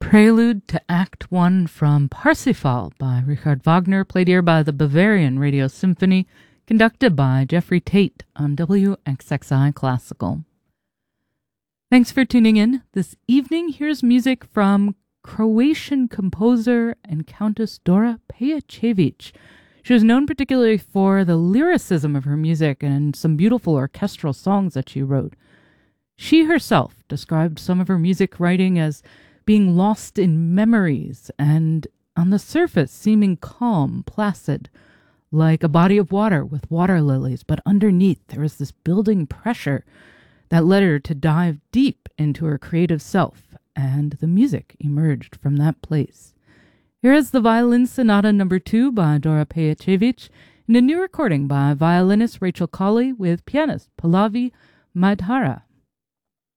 Prelude to Act 1 from Parsifal by Richard Wagner, played here by the Bavarian Radio Symphony, conducted by Jeffrey Tate on WXXI Classical. Thanks for tuning in. This evening, here's music from Croatian composer and Countess Dora Pejacevic. She was known particularly for the lyricism of her music and some beautiful orchestral songs that she wrote. She herself described some of her music writing as being lost in memories and on the surface seeming calm, placid, like a body of water with water lilies, but underneath there was this building pressure that led her to dive deep into her creative self, and the music emerged from that place. Here is the Violin Sonata No. 2 by Dora Pejacevic in a new recording by violinist Rachel Colley with pianist Pallavi Madhara.